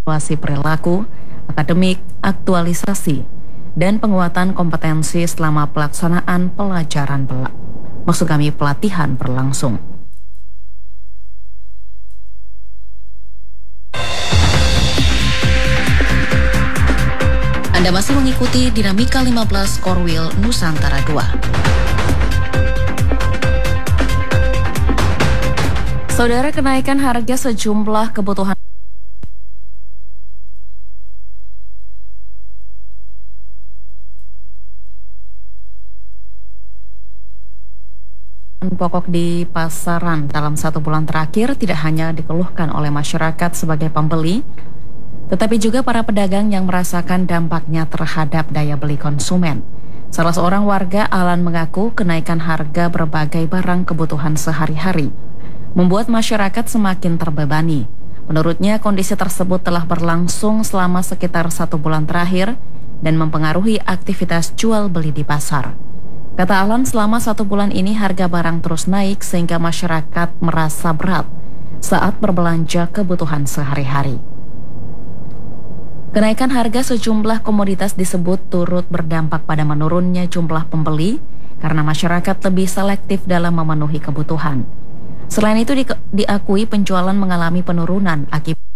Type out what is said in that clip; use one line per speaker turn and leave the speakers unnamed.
evaluasi perilaku, akademik, aktualisasi, dan penguatan kompetensi selama pelaksanaan pelatihan berlangsung. Anda masih mengikuti Dinamika 15 Korwil Nusantara 2. Saudara, kenaikan harga sejumlah kebutuhan pokok di pasaran dalam 1 bulan terakhir tidak hanya dikeluhkan oleh masyarakat sebagai pembeli, tetapi juga para pedagang yang merasakan dampaknya terhadap daya beli konsumen. Salah seorang warga, Alan, mengaku kenaikan harga berbagai barang kebutuhan sehari-hari membuat masyarakat semakin terbebani. Menurutnya, kondisi tersebut telah berlangsung selama sekitar 1 bulan terakhir dan mempengaruhi aktivitas jual beli di pasar. Kata Alan, selama 1 bulan ini harga barang terus naik sehingga masyarakat merasa berat saat berbelanja kebutuhan sehari-hari. Kenaikan harga sejumlah komoditas disebut turut berdampak pada menurunnya jumlah pembeli karena masyarakat lebih selektif dalam memenuhi kebutuhan. Selain itu diakui penjualan mengalami penurunan akibat